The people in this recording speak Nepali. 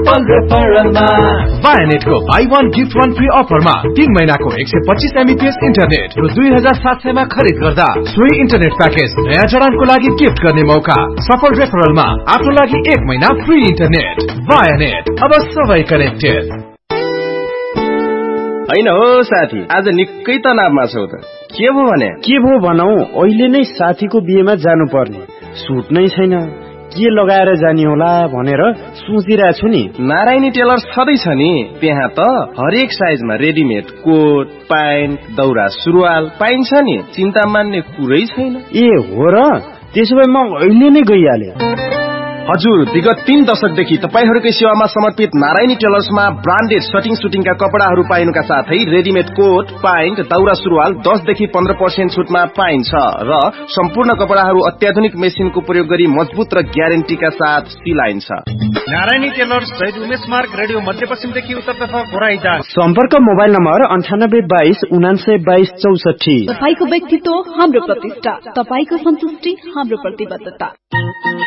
सफल रेफरलमा वायानेट को बाई 1 गिफ्ट 1 फ्री अफरमा 3 महिनाको 125 MBPS इन्टरनेट रु 2700 मा खरिद गर्दा सोही इन्टरनेट प्याकेज नयाँ जडानको लागि गिफ्ट गर्ने मौका। सफल रेफरलमा आफ्नो लागि 1 महिना फ्री इन्टरनेट। वायानेट, अब सबै कनेक्टेड। हैन हो साथी, आज निकै तनावमा छौ त। के भो भने? के भो भनौ, अहिले नै साथीको बिहेमा जानु पर्ने, सुट नै छैन, के लगाएर जानी होला भनेर सोचिरहेको छु नि। नारायणी टेलर छँदैछ नि, त्यहाँ त हरेक साइजमा रेडिमेड कोट, प्यान्ट, दौरा सुरुवाल पाइन्छ नि, चिन्ता मान्ने कुरै छैन। ए हो र, त्यसो भए म अहिले नै गइहाले। हजुर, विगत 3 दशकदेखि तपाईहरुकै सेवामा समर्पित नारायणी टेलर्समा ब्रान्डेड सटिङ सुटिङका कपडाहरू पाइनुका साथै रेडिमेड कोट, प्यान्ट, दौरा सुरुवाल 10 देखि 15% छुटमा पाइन्छ र सम्पूर्ण कपडाहरू अत्याधुनिक मेसिनको प्रयोग गरी मजबुत र ग्यारेन्टीका साथ सिलाइन्छ। नारायणी टेलर्स शहीद उमेश मार्ग, रेडियो मध्यपश्चिमदेखि उत्तरतर्फ घोराइजा। सम्पर्क मोबाइल नम्बर 9822 9922 64। तपाईको व्यक्तित्व हाम्रो प्रतिष्ठा, तपाईको सन्तुष्टि हाम्रो प्रतिबद्धता।